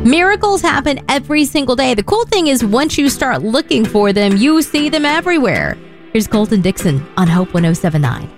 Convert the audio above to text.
Miracles happen every single day. The cool thing is once you start looking for them, you see them everywhere. Here's Colton Dixon on Hope 107.9.